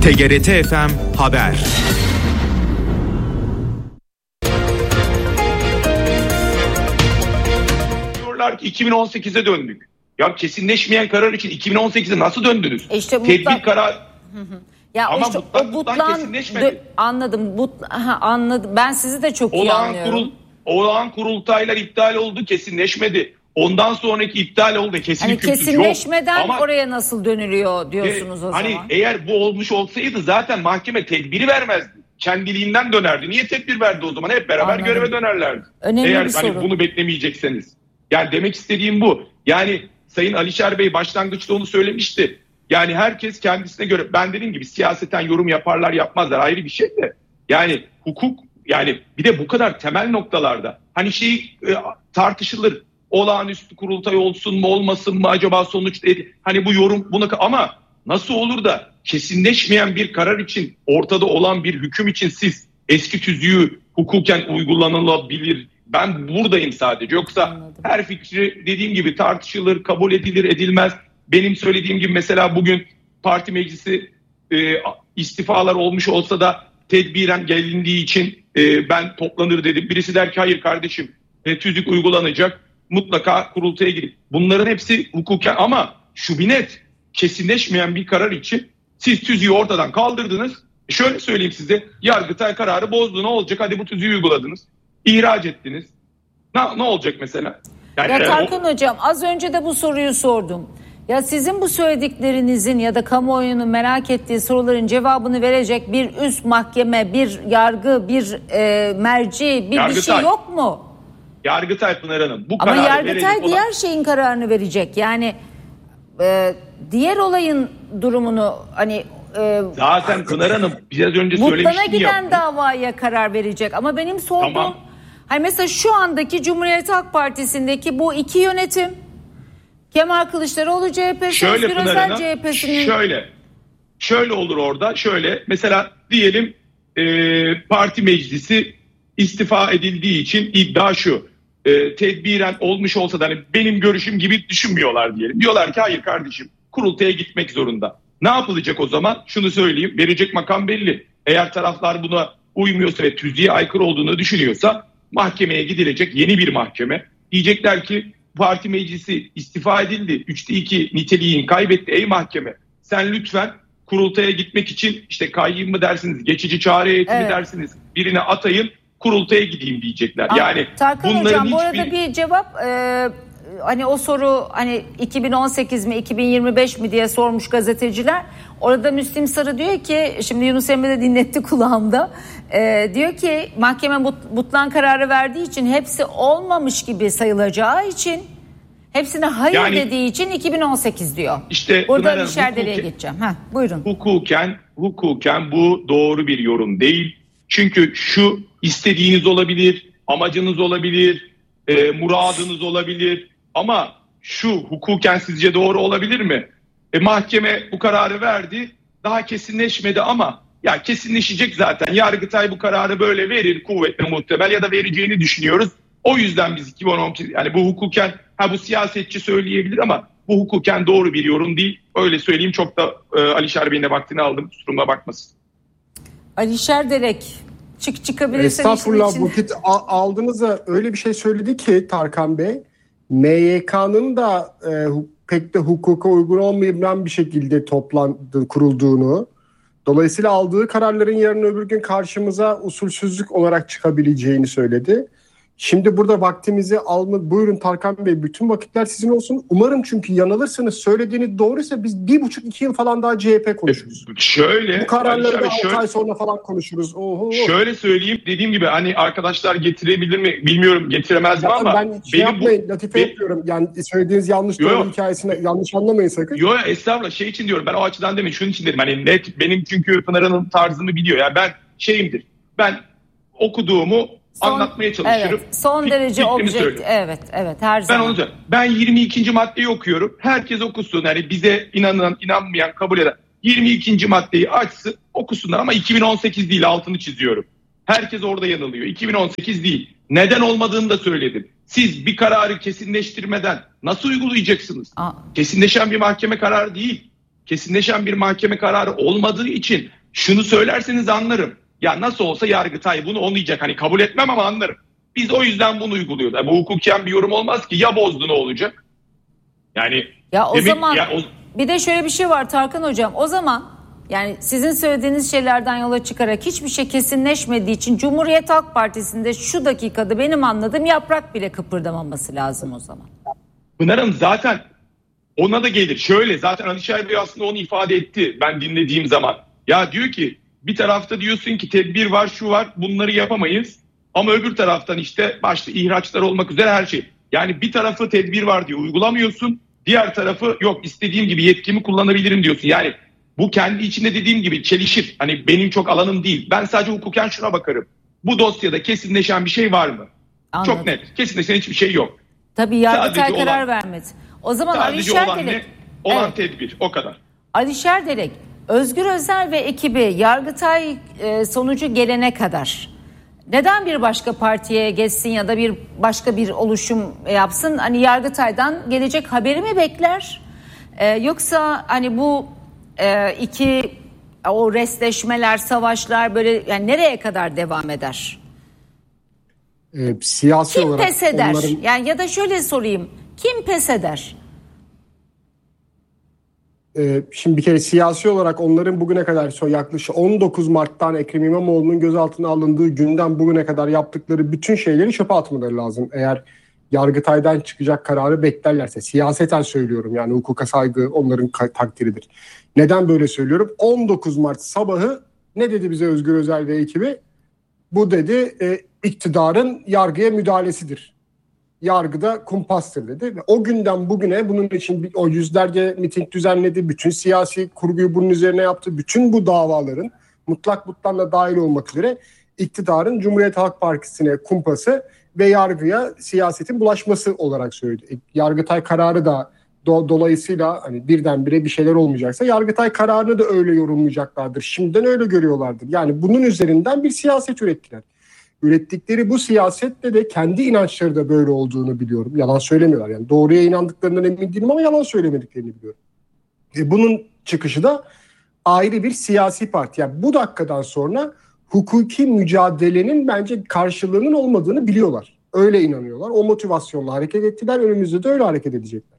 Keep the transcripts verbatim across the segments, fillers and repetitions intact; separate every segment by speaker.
Speaker 1: T G R T F M Haber.
Speaker 2: Diyorlar ki iki bin on sekize döndük. Ya kesinleşmeyen karar için iki bin on sekize nasıl döndünüz?
Speaker 3: E işte
Speaker 2: Tedbir
Speaker 3: mutlak...
Speaker 2: karar...
Speaker 3: Hı hı. Ya
Speaker 2: ama
Speaker 3: işte
Speaker 2: mutlak
Speaker 3: o
Speaker 2: butlan
Speaker 3: butlan
Speaker 2: kesinleşmedi.
Speaker 3: dö- anladım. But aha, anladım. Ben sizi de çok iyi
Speaker 2: Olağan
Speaker 3: anlıyorum.
Speaker 2: kurul olağan kurultaylar iptal oldu, kesinleşmedi. Ondan sonraki iptal oldu, kesin
Speaker 3: hani kesinleşmeden
Speaker 2: yok. Ama
Speaker 3: oraya nasıl dönülüyor diyorsunuz
Speaker 2: e,
Speaker 3: o
Speaker 2: hani
Speaker 3: zaman?
Speaker 2: eğer bu olmuş olsaydı zaten mahkeme tedbiri vermezdi. Kendiliğinden dönerdi. Niye tedbir verdi o zaman? Hep beraber
Speaker 3: Anladım.
Speaker 2: göreve dönerlerdi.
Speaker 3: Önemli
Speaker 2: eğer
Speaker 3: bir
Speaker 2: hani
Speaker 3: soru.
Speaker 2: bunu beklemeyecekseniz. Yani demek istediğim bu. Yani Sayın Alişer Bey başlangıçta onu söylemişti. Yani herkes kendisine göre, ben dediğim gibi siyaseten yorum yaparlar yapmazlar ayrı bir şey de. Yani hukuk, yani bir de bu kadar temel noktalarda hani şey e, tartışılır. Olağanüstü kurultay olsun mu olmasın mı acaba sonuç değil. Hani bu yorum buna, ama nasıl olur da kesinleşmeyen bir karar için, ortada olan bir hüküm için siz eski tüzüğü hukuken uygulanılabilir, ben buradayım sadece. Yoksa
Speaker 3: Anladım.
Speaker 2: her fikri dediğim gibi tartışılır, kabul edilir, edilmez. Benim söylediğim gibi mesela bugün parti meclisi e, istifalar olmuş olsa da tedbiren gelindiği için e, ben toplanır dedim. Birisi der ki hayır kardeşim e, tüzük uygulanacak, mutlaka kurultaya gidin. Bunların hepsi hukuken, ama şu bir net, kesinleşmeyen bir karar için siz tüzüğü ortadan kaldırdınız. E şöyle söyleyeyim size, Yargıtay kararı bozdu, ne olacak? Hadi bu tüzüğü uyguladınız, ihraç ettiniz. Ne, ne olacak mesela? Yani,
Speaker 3: Ya
Speaker 2: e,
Speaker 3: Tarkan
Speaker 2: o...
Speaker 3: Hocam, az önce de bu soruyu sordum. Ya sizin bu söylediklerinizin ya da kamuoyunun merak ettiği soruların cevabını verecek bir üst mahkeme, bir yargı, bir e, merci, bir, bir şey yok mu?
Speaker 2: Yargıtay Pınar Hanım. Bu
Speaker 3: Ama
Speaker 2: kararı
Speaker 3: Yargıtay
Speaker 2: olan...
Speaker 3: diğer şeyin kararını verecek. Yani e, diğer olayın durumunu hani... E,
Speaker 2: Zaten Pınar Hanım biraz önce söylemiştim ya.
Speaker 3: Mutlana giden davaya karar verecek. Ama benim sorduğum...
Speaker 2: Tamam.
Speaker 3: Hani mesela şu andaki Cumhuriyet Halk Partisi'ndeki bu iki yönetim... Kemal Kılıçdaroğlu C H P'si,
Speaker 2: Şöyle
Speaker 3: Özgür
Speaker 2: Pınar
Speaker 3: Özel
Speaker 2: Hanım,
Speaker 3: C H P'sinin...
Speaker 2: Şöyle, şöyle olur orada, şöyle mesela diyelim e, parti meclisi istifa edildiği için iddia şu, e, tedbiren olmuş olsa da hani benim görüşüm gibi düşünmüyorlar diyelim. Diyorlar ki hayır kardeşim, kurultaya gitmek zorunda. Ne yapılacak o zaman? Şunu söyleyeyim, verecek makam belli. Eğer taraflar buna uymuyorsa ve tüzüğe aykırı olduğunu düşünüyorsa mahkemeye gidilecek, yeni bir mahkeme. Diyecekler ki parti meclisi istifa edildi, üçte iki niteliğin kaybetti ey mahkeme. Sen lütfen kurultaya gitmek için işte kayyım mı dersiniz, geçici çağrı heyeti mi
Speaker 3: Evet.
Speaker 2: dersiniz, birine atayın, kurultaya gideyim diyecekler.
Speaker 3: Aa,
Speaker 2: Yani
Speaker 3: Tarkan
Speaker 2: bunların
Speaker 3: Hocam bu
Speaker 2: hiçbir...
Speaker 3: arada bir cevap, e, hani o soru hani iki bin on sekiz mi iki bin yirmi beş mi diye sormuş gazeteciler. Orada Müslim Sarı diyor ki, şimdi Yunus Emre de dinletti kulağımda, e, diyor ki mahkeme but, butlan kararı verdiği için, hepsi olmamış gibi sayılacağı için, hepsine hayır
Speaker 2: Yani,
Speaker 3: dediği için iki bin on sekiz diyor.
Speaker 2: İşte
Speaker 3: burada
Speaker 2: Pınar
Speaker 3: Alişer Deli'ye
Speaker 2: hukuken,
Speaker 3: geçeceğim. Heh, buyurun.
Speaker 2: Hukuken, hukuken bu doğru bir yorum değil. Çünkü şu istediğiniz olabilir, amacınız olabilir, e, muradınız olabilir. Ama şu hukuken sizce doğru olabilir mi? E, mahkeme bu kararı verdi, daha kesinleşmedi ama ya kesinleşecek zaten. Yargıtay bu kararı böyle verir, kuvvetle muhtemel, ya da vereceğini düşünüyoruz. O yüzden biz iki bin on sekiz, yani bu hukuken, ha bu siyasetçi söyleyebilir ama bu hukuken doğru bir yorum değil. Öyle söyleyeyim, çok da e, Alişer Bey'in de vaktini aldım, kusuruma bakmasın.
Speaker 3: Alişer Derek, çık çıkabilirsen
Speaker 4: Estağfurullah,
Speaker 3: işin
Speaker 4: vakit aldığınızda öyle bir şey söyledi ki Tarkan Bey, M Y K'nın da e, pek de hukuka uygun olmayan bir şekilde toplandı, kurulduğunu, dolayısıyla aldığı kararların yarın öbür gün karşımıza usulsüzlük olarak çıkabileceğini söyledi. Şimdi burada vaktimizi alma, buyurun Tarkan Bey, bütün vakitler sizin olsun. Umarım, çünkü yanılırsanız, söylediğiniz doğruysa biz bir buçuk iki yıl falan daha C H P konuşuruz.
Speaker 2: Şöyle,
Speaker 4: bu kararları da
Speaker 2: şöyle,
Speaker 4: altı ay sonra falan konuşuruz. Oho.
Speaker 2: Şöyle söyleyeyim, dediğim gibi hani arkadaşlar getirebilir mi bilmiyorum, getiremez mi, ama
Speaker 4: ben şey yapmayın, bu, latife be, yapıyorum. Yani söylediğiniz yanlış doğru hikayesine yanlış anlamayın sakın.
Speaker 2: Yok estağfurullah, şey için diyorum, ben o açıdan demeyin, şunun için dedim. Hani net, benim çünkü Pınar Hanım tarzımı biliyor. Yani ben şeyimdir. Ben okuduğumu Son, anlatmaya çalışırım.
Speaker 3: Evet, son derece objektif. Evet, evet, her zaman.
Speaker 2: Ben onu ben yirmi ikinci maddeyi okuyorum. Herkes okusun. Yani bize inanan, inanmayan, kabul eden yirmi ikinci maddeyi açsın, okusunlar, ama iki bin on sekiz değil, altını çiziyorum. Herkes orada yanılıyor. iki bin on sekiz değil. Neden olmadığını da söyledim. Siz bir kararı kesinleştirmeden nasıl uygulayacaksınız? Aa. Kesinleşen bir mahkeme kararı değil. kesinleşen bir mahkeme kararı olmadığı için şunu söylerseniz anlarım. Ya nasıl olsa Yargıtay bunu onaylayacak. Hani kabul etmem ama anlarım. Biz o yüzden bunu uyguluyoruz. Yani bu hukuken bir yorum olmaz ki. Ya bozdu ne olacak? Yani
Speaker 3: ya o
Speaker 2: demek,
Speaker 3: zaman
Speaker 2: ya o...
Speaker 3: bir de şöyle bir şey var Tarkan Hocam. O zaman yani sizin söylediğiniz şeylerden yola çıkarak hiçbir şey kesinleşmediği için Cumhuriyet Halk Partisi'nde şu dakikada benim anladığım yaprak bile kıpırdamaması lazım o zaman.
Speaker 2: Pınar'ım zaten ona da gelir. Şöyle zaten Alişer Bey aslında onu ifade etti ben dinlediğim zaman. Ya diyor ki bir tarafta diyorsun ki tedbir var şu var bunları yapamayız. Ama öbür taraftan işte başta ihraçlar olmak üzere her şey. Yani bir tarafı tedbir var diyor uygulamıyorsun. Diğer tarafı yok istediğim gibi yetkimi kullanabilirim diyorsun. Yani bu kendi içinde dediğim gibi çelişir. Hani benim çok alanım değil. Ben sadece hukuken şuna bakarım. Bu dosyada kesinleşen bir şey var mı?
Speaker 3: Anladım.
Speaker 2: Çok net. Kesinleşen hiçbir şey yok.
Speaker 3: Tabii Yargıtay
Speaker 2: Sadece
Speaker 3: karar
Speaker 2: olan,
Speaker 3: vermedi. O zaman
Speaker 2: sadece
Speaker 3: Alişer
Speaker 2: olan
Speaker 3: Delek.
Speaker 2: ne? Olan
Speaker 3: Evet.
Speaker 2: tedbir. O kadar.
Speaker 3: Alişer Delek, Özgür Özel ve ekibi Yargıtay e, sonucu gelene kadar neden bir başka partiye geçsin ya da bir başka bir oluşum yapsın? Hani Yargıtay'dan gelecek haberi mi bekler? Ee, yoksa hani bu e, iki o restleşmeler, savaşlar böyle yani nereye kadar devam eder?
Speaker 4: Ee, siyasi
Speaker 3: Kim
Speaker 4: olarak
Speaker 3: pes eder?
Speaker 4: onların...
Speaker 3: Yani ya da şöyle sorayım. Kim pes eder?
Speaker 4: Ee, şimdi bir kere siyasi olarak onların bugüne kadar yaklaşık on dokuz Mart'tan Ekrem İmamoğlu'nun gözaltına alındığı günden bugüne kadar yaptıkları bütün şeyleri çöpe atmaları lazım. Eğer Yargıtay'dan çıkacak kararı beklerlerse. Siyaseten söylüyorum yani hukuka saygı onların takdiridir. Neden böyle söylüyorum? on dokuz Mart sabahı ne dedi bize Özgür Özel ve ekibi? Bu dedi e, iktidarın yargıya müdahalesidir. Yargıda kumpastır dedi. Ve o günden bugüne bunun için o yüzlerce miting düzenledi. Bütün siyasi kurguyu bunun üzerine yaptı. Bütün bu davaların mutlak mutlakla dahil olmak üzere iktidarın Cumhuriyet Halk Partisi'ne kumpası ve yargıya siyasetin bulaşması olarak söyledi. Yargıtay kararı da do- dolayısıyla hani birdenbire bir şeyler olmayacaksa Yargıtay kararını da öyle yorumlayacaklardır. Şimdiden öyle görüyorlardır. Yani bunun üzerinden bir siyaset ürettiler. Ürettikleri bu siyasette de kendi inançları da böyle olduğunu biliyorum. Yalan söylemiyorlar. Yani doğruya inandıklarından emin değilim ama yalan söylemediklerini biliyorum. E bunun çıkışı da ayrı bir siyasi parti. Yani bu dakikadan sonra hukuki mücadelenin bence karşılığının olmadığını biliyorlar. Öyle inanıyorlar. O motivasyonla hareket ettiler. Önümüzde de öyle hareket edecekler.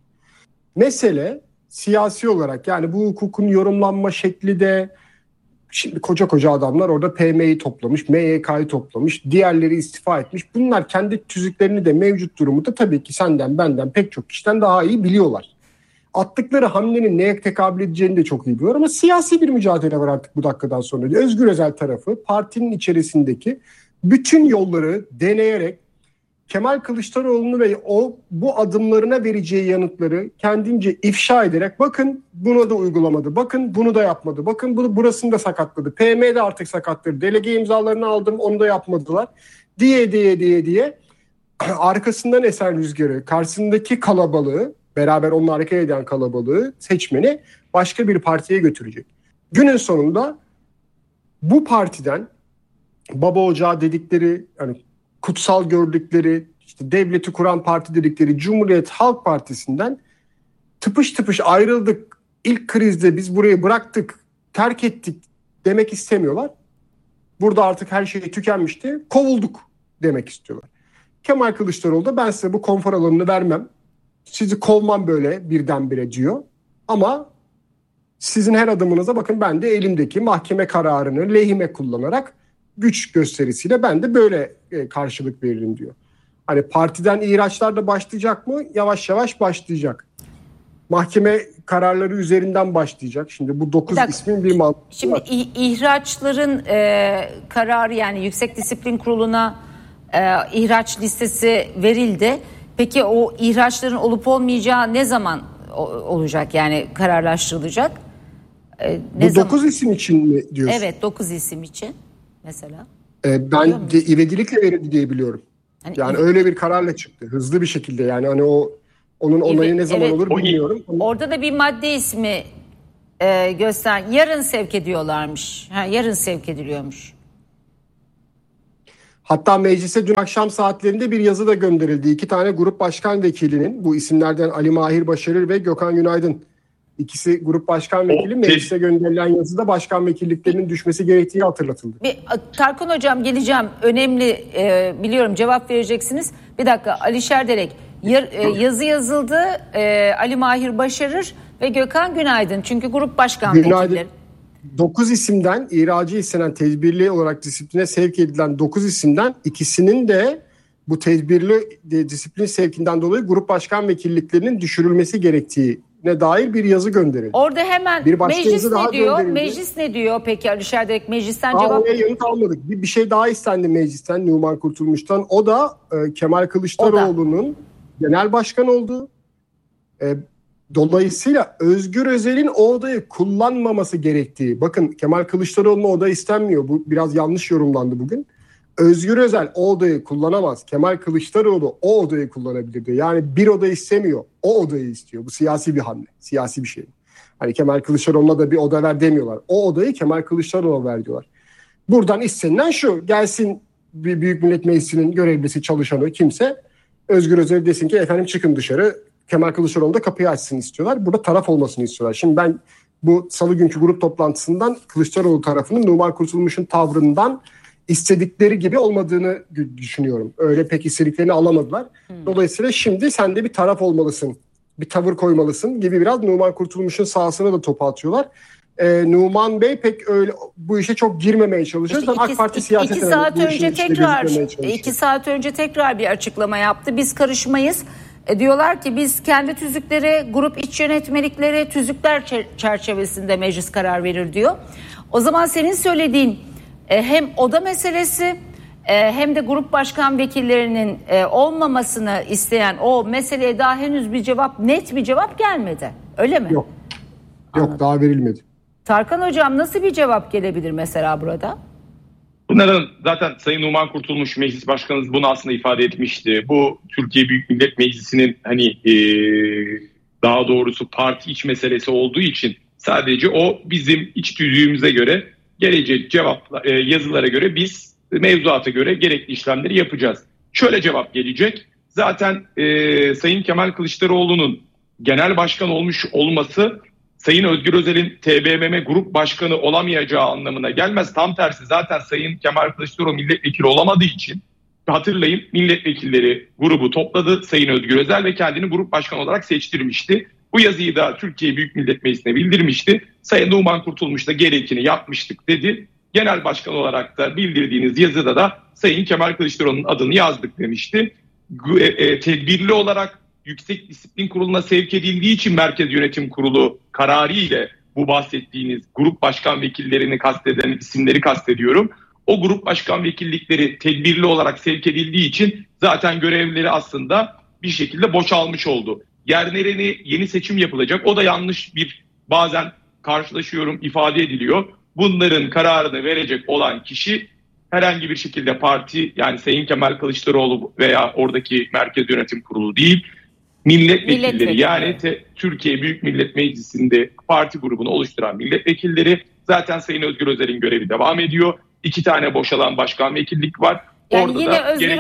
Speaker 4: Mesele siyasi olarak yani bu hukukun yorumlanma şekli de şimdi koca koca adamlar orada P M'yi toplamış, M Y K'yı toplamış, diğerleri istifa etmiş. Bunlar kendi tüzüklerini de mevcut durumu da tabii ki senden benden pek çok kişiden daha iyi biliyorlar. Attıkları hamlenin neye tekabül edeceğini de çok iyi biliyor ama siyasi bir mücadele var artık bu dakikadan sonra. Özgür Özel tarafı partinin içerisindeki bütün yolları deneyerek Kemal Kılıçdaroğlu'nu ve o bu adımlarına vereceği yanıtları kendince ifşa ederek bakın bunu da uygulamadı, bakın bunu da yapmadı, bakın bunu burasını da sakatladı, P M de artık sakattır, delege imzalarını aldım onu da yapmadılar diye diye diye diye arkasından esen rüzgarı, karşısındaki kalabalığı, beraber onunla hareket eden kalabalığı, seçmeni başka bir partiye götürecek. Günün sonunda bu partiden baba ocağı dedikleri, yani kutsal gördükleri, işte devleti kuran parti dedikleri Cumhuriyet Halk Partisi'nden tıpış tıpış ayrıldık. İlk krizde biz burayı bıraktık, terk ettik demek istemiyorlar. Burada artık her şey tükenmişti, kovulduk demek istiyorlar. Kemal Kılıçdaroğlu da ben size bu konfor alanını vermem, sizi kovmam böyle birdenbire diyor. Ama sizin her adımınıza bakın ben de elimdeki mahkeme kararını lehime kullanarak güç gösterisiyle ben de böyle karşılık veririm diyor. Hani partiden ihraçlar da başlayacak mı? Yavaş yavaş başlayacak. Mahkeme kararları üzerinden başlayacak. Şimdi bu dokuz ismin bir mantığı
Speaker 3: Şimdi
Speaker 4: var.
Speaker 3: Şimdi ihraçların e, kararı yani Yüksek Disiplin Kurulu'na e, ihraç listesi verildi. Peki o ihraçların olup olmayacağı ne zaman olacak yani kararlaştırılacak? E, ne
Speaker 4: bu dokuz isim için mi diyorsun?
Speaker 3: Evet dokuz isim için mesela.
Speaker 4: E, ben de ivedilikle verildi diye biliyorum. Yani, yani öyle bir kararla çıktı. Hızlı bir şekilde yani hani o onun onayı evet, ne zaman evet. olur bilmiyorum.
Speaker 3: Orada da bir madde ismi e, göster. Yarın sevk ediyorlarmış. Ha, yarın sevk ediliyormuş.
Speaker 4: Hatta meclise dün akşam saatlerinde bir yazı da gönderildi. İki tane grup başkan vekilinin, bu isimlerden Ali Mahir Başarır ve Gökhan Günaydın İkisi grup başkan vekili.
Speaker 2: O,
Speaker 4: meclise gönderilen yazıda başkan vekilliklerinin düşmesi gerektiği hatırlatıldı.
Speaker 3: Bir, Tarkan Hocam geleceğim. Önemli e, biliyorum cevap vereceksiniz. Bir dakika Alişer Derek. Yar, e, yazı yazıldı. E, Ali Mahir Başarır ve Gökhan Günaydın. Çünkü grup başkan
Speaker 4: Günaydın.
Speaker 3: vekilleri.
Speaker 4: dokuz isimden ihracı istenen tedbirli olarak disipline sevk edilen dokuz isimden ikisinin de bu tedbirli disiplin sevkinden dolayı grup başkan vekilliklerinin düşürülmesi gerektiğine dair bir yazı gönderildi.
Speaker 3: Orada hemen
Speaker 4: bir
Speaker 3: meclis ne
Speaker 4: daha
Speaker 3: diyor?
Speaker 4: gönderildi.
Speaker 3: Meclis ne diyor peki Alişer Derek? Meclisten
Speaker 4: Daha
Speaker 3: cevap...
Speaker 4: oraya yanıt almadık. Bir, bir şey daha istendi meclisten Numan Kurtulmuş'tan. O da e, Kemal Kılıçdaroğlu'nun genel başkan olduğu. E, dolayısıyla Özgür Özel'in o odayı kullanmaması gerektiği. Bakın Kemal Kılıçdaroğlu'nun o oda istenmiyor. Bu biraz yanlış yorumlandı bugün. Özgür Özel o odayı kullanamaz. Kemal Kılıçdaroğlu o odayı kullanabilir diyor. Yani bir oda istemiyor. O odayı istiyor. Bu siyasi bir hamle. Siyasi bir şey. Hani Kemal Kılıçdaroğlu'na da bir oda ver demiyorlar. O odayı Kemal Kılıçdaroğlu'na ver diyorlar. Buradan istenilen şu. Gelsin bir Büyük Millet Meclisi'nin görevlisi, çalışanı kimse Özgür Özel desin ki efendim çıkın dışarı. Kemal Kılıçdaroğlu da kapıyı açsın istiyorlar. Burada taraf olmasını istiyorlar. Şimdi ben bu salı günkü grup toplantısından Kılıçdaroğlu tarafının Numan Kurtulmuş'un tavrından istedikleri gibi olmadığını düşünüyorum. Öyle pek istediklerini alamadılar. Hmm. Dolayısıyla şimdi sen de bir taraf olmalısın, bir tavır koymalısın gibi biraz Numan Kurtulmuş'un sahasına da topu atıyorlar. Ee, Numan Bey pek öyle bu işe çok girmemeye çalışıyor.
Speaker 3: İşte iki,
Speaker 4: AK Parti siyasetine
Speaker 3: iki saat önce tekrar iki saat önce tekrar bir açıklama yaptı. Biz karışmayız. E, diyorlar ki biz kendi tüzükleri, grup iç yönetmelikleri, tüzükler çerçevesinde meclis karar verir diyor. O zaman senin söylediğin e, hem oda meselesi e, hem de grup başkan vekillerinin e, olmamasını isteyen o meseleye daha henüz bir cevap, net bir cevap gelmedi. Öyle mi?
Speaker 4: Yok. Yok Anladım. Daha verilmedi.
Speaker 3: Tarkan Hocam nasıl bir cevap gelebilir mesela burada?
Speaker 2: Bunların zaten Sayın Numan Kurtulmuş Meclis Başkanımız bunu aslında ifade etmişti. Bu Türkiye Büyük Millet Meclisi'nin hani e, daha doğrusu parti iç meselesi olduğu için sadece o bizim iç tüzüğümüze göre gelecek cevap e, yazılara göre biz mevzuata göre gerekli işlemleri yapacağız. Şöyle cevap gelecek. Zaten e, Sayın Kemal Kılıçdaroğlu'nun genel başkan olmuş olması Sayın Özgür Özel'in T B M M grup başkanı olamayacağı anlamına gelmez. Tam tersi zaten Sayın Kemal Kılıçdaroğlu milletvekili olamadığı için hatırlayın milletvekilleri grubu topladı Sayın Özgür Özel ve kendini grup başkanı olarak seçtirmişti. Bu yazıyı da Türkiye Büyük Millet Meclisi'ne bildirmişti. Sayın Numan Kurtulmuş da gerekeni yapmıştık dedi. Genel başkan olarak da bildirdiğiniz yazıda da Sayın Kemal Kılıçdaroğlu'nun adını yazdık demişti. E, e, tedbirli olarak Yüksek Disiplin Kurulu'na sevk edildiği için Merkez Yönetim Kurulu kararı ile bu bahsettiğiniz grup başkan vekillerini kasteden isimleri kastediyorum. O grup başkan vekillikleri tedbirli olarak sevk edildiği için zaten görevleri aslında bir şekilde boşalmış oldu. Yerlerine yeni seçim yapılacak. O da yanlış bir bazen karşılaşıyorum ifade ediliyor. Bunların kararını verecek olan kişi herhangi bir şekilde parti yani Sayın Kemal Kılıçdaroğlu veya oradaki Merkez Yönetim Kurulu değil. Milletvekilleri Milletvekili. yani te, Türkiye Büyük Millet Meclisi'nde parti grubunu oluşturan milletvekilleri zaten Sayın Özgür Özel'in görevi devam ediyor. İki tane boşalan başkan vekillik var.
Speaker 3: Yani
Speaker 2: Orada
Speaker 3: yine Özgür
Speaker 2: gerekli...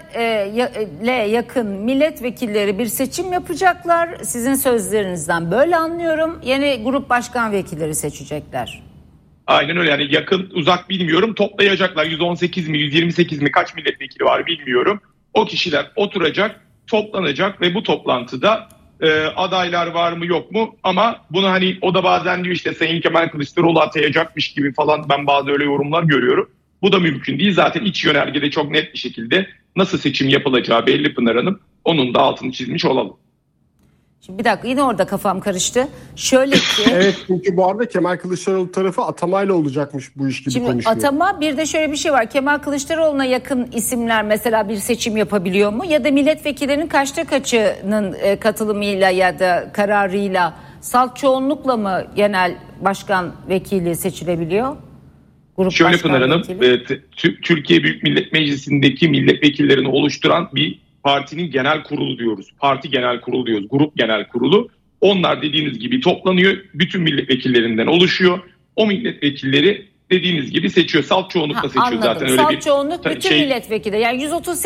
Speaker 3: Özel'le yakın milletvekilleri bir seçim yapacaklar. Sizin sözlerinizden böyle anlıyorum. Yeni grup başkan vekilleri seçecekler.
Speaker 2: Aynen öyle yani yakın uzak bilmiyorum toplayacaklar yüz on sekiz mi yüz yirmi sekiz mi kaç milletvekili var bilmiyorum. O kişiler oturacak toplanacak ve bu toplantıda e, adaylar var mı yok mu ama bunu hani o da bazen diyor işte Sayın Kemal Kılıçdaroğlu atayacakmış gibi falan ben bazı öyle yorumlar görüyorum. Bu da mümkün değil zaten iç yönergede çok net bir şekilde nasıl seçim yapılacağı belli Pınar Hanım onun da altını çizmiş olalım.
Speaker 3: Şimdi bir dakika yine orada kafam karıştı. Şöyle ki...
Speaker 4: evet çünkü bu arada Kemal Kılıçdaroğlu tarafı atamayla olacakmış bu iş gibi
Speaker 3: Şimdi
Speaker 4: konuşuyor.
Speaker 3: Atama bir de şöyle bir şey var. Kemal Kılıçdaroğlu'na yakın isimler mesela bir seçim yapabiliyor mu? Ya da milletvekillerinin kaçta kaçının katılımıyla ya da kararıyla salt çoğunlukla mı genel başkan vekili seçilebiliyor? Grup
Speaker 2: Şöyle Pınar Hanım, e, t- Türkiye Büyük Millet Meclisi'ndeki milletvekillerini oluşturan bir partinin genel kurulu diyoruz. Parti genel kurulu diyoruz. Grup genel kurulu. Onlar dediğiniz gibi toplanıyor. Bütün milletvekillerinden oluşuyor. O milletvekilleri dediğiniz gibi seçiyor. Salt çoğunlukla seçiyor
Speaker 3: anladım.
Speaker 2: zaten. Öyle
Speaker 3: Salt
Speaker 2: bir
Speaker 3: çoğunluk bütün
Speaker 2: şey...
Speaker 3: milletvekili. Yani yüz otuz